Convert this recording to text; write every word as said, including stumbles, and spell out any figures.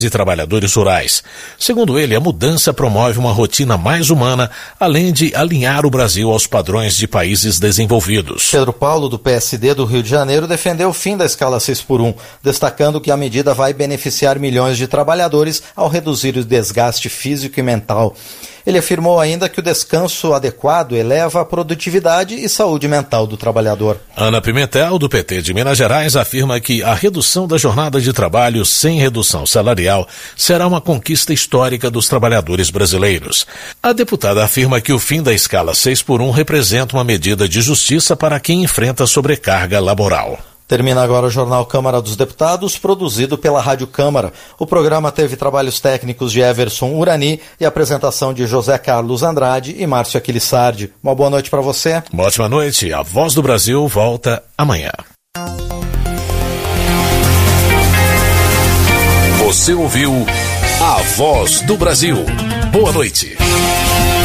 de trabalhadores rurais. Segundo ele, a mudança promove uma rotina mais humana, além de alinhar o Brasil aos padrões de países desenvolvidos. Pedro Paulo, do P S D do Rio de Janeiro, defendeu o fim da escala seis por um, destacando que a medida vai beneficiar milhões de trabalhadores ao reduzir o desgaste físico e mental. Ele afirmou ainda que o descanso adequado eleva a produtividade e saúde mental do trabalhador. Ana Pimentel, do P T de Minas Gerais, afirma que a redução da jornada de trabalho sem redução salarial será uma conquista histórica dos trabalhadores brasileiros. A deputada afirma que o fim da escala seis por um representa uma medida de justiça para quem enfrenta sobrecarga laboral. Termina agora o Jornal Câmara dos Deputados, produzido pela Rádio Câmara. O programa teve trabalhos técnicos de Everson Urani e apresentação de José Carlos Andrade e Márcio Aquilissardi. Uma boa noite para você. Uma ótima noite. A Voz do Brasil volta amanhã. Você ouviu A Voz do Brasil. Boa noite.